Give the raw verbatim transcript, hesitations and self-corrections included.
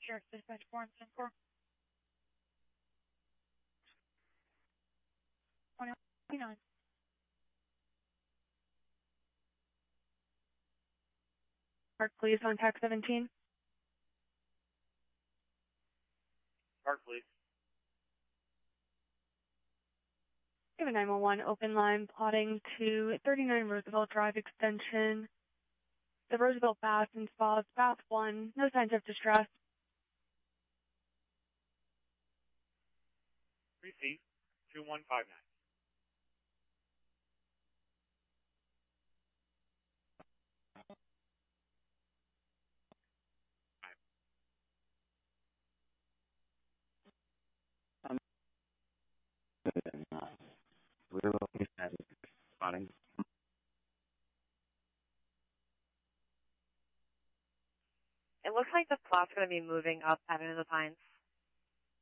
Sheriff Dispatch four and ten four. twenty-nine. Park Police on tax seventeen. Park Police. Give a nine one one open line plotting to thirty-nine Roosevelt Drive extension. The Roosevelt Bath and Spa, Bath one, no signs of distress. Receive two one five nine. We're looking at spotting. It looks like the plot's going to be moving up Avenue of the Pines.